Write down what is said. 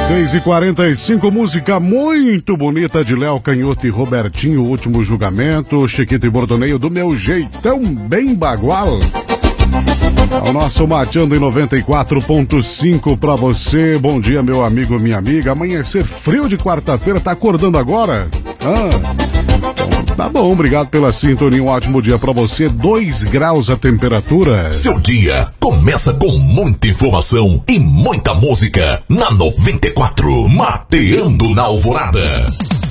6h45, música muito bonita de Léo Canhoto e Robertinho, O Último Julgamento, Chiquito e Bordoneio, do meu jeitão bem bagual. É o nosso Mateando em 94.5 pra você. Bom dia, meu amigo, minha amiga. Amanhecer frio de quarta-feira, tá acordando agora? Tá bom, obrigado pela sintonia, um ótimo dia pra você, 2 graus a temperatura. Seu dia começa com muita informação e muita música na 94, Mateando na Alvorada.